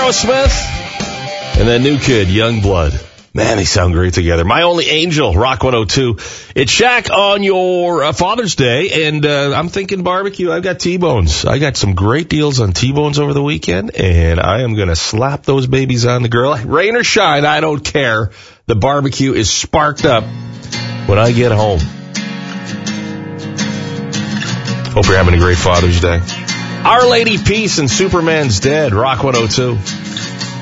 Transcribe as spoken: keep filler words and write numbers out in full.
Aerosmith. And that new kid, Youngblood. Man, they sound great together. My Only Angel, Rock one oh two. It's Shaq on your uh, Father's Day, and uh, I'm thinking barbecue. I've got T-bones. I got some great deals on T-bones over the weekend, and I am going to slap those babies on the grill. Rain or shine, I don't care. The barbecue is sparked up when I get home. Hope you're having a great Father's Day. Our Lady Peace and Superman's Dead, Rock one oh two.